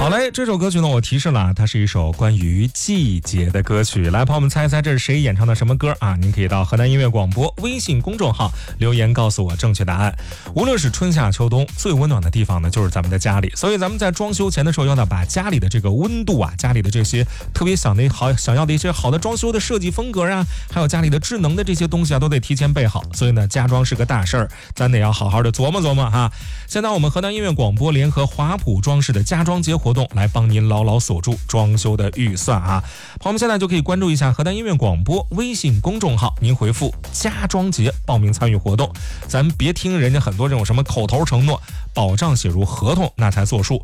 好嘞，这首歌曲呢，我提示了，它是一首关于季节的歌曲。来，朋友们猜一猜这是谁演唱的什么歌啊？您可以到河南音乐广播微信公众号留言告诉我正确答案。无论是春夏秋冬，最温暖的地方呢，就是咱们的家里。所以咱们在装修前的时候，要把家里的这个温度啊，家里的这些特别想要的一些好的装修的设计风格啊，还有家里的智能的这些东西啊，都得提前备好。所以呢，家装是个大事儿，咱得要好好的琢磨琢磨哈。现在我们河南音乐广播联合华普装饰的家装节活动，来帮您牢牢锁住装修的预算啊！朋友们现在就可以关注一下河南音乐广播微信公众号，您回复家装节报名参与活动。咱别听人家很多这种什么口头承诺，保障写入合同那才作数。